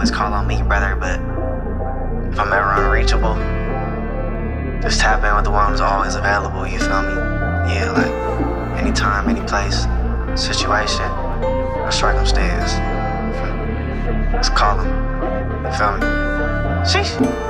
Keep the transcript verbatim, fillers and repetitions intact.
always call on me, brother, but if I'm ever unreachable, just tap in with the one who's always available, you feel me? Yeah, like, anytime, any place, situation, or circumstance. Just call him, you feel me? Sheesh.